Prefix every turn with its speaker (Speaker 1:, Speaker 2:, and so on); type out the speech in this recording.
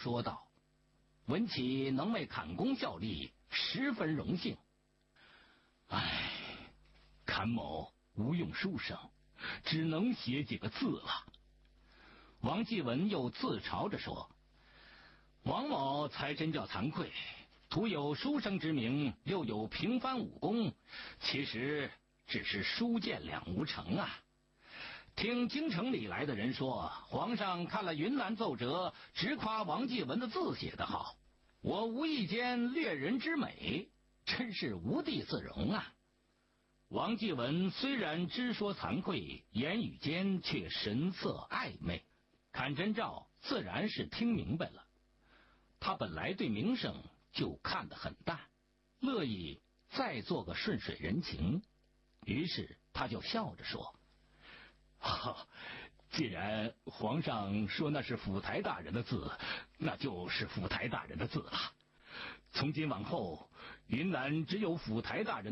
Speaker 1: 说道：“文启能为坎公效力，十分荣幸。唉，坎某无用书生，只能写几个字了。”王继文又自嘲着说：“王某才真叫惭愧，徒有书生之名，又有平番武功，其实只是书剑两无成啊。听京城里来的人说，皇上看了云南奏折，直夸王继文的字写得好，我无意间略人之美，真是无地自容啊。”王继文虽然只说惭愧，言语间却神色暧昧，坎真照自然是听明白了。他本来对名声就看得很淡，乐意再做个顺水人情，于是他就笑着说：“既然皇上说那是府台大人的字，那就是府台大人的字了。从今往后，云南只有府台大人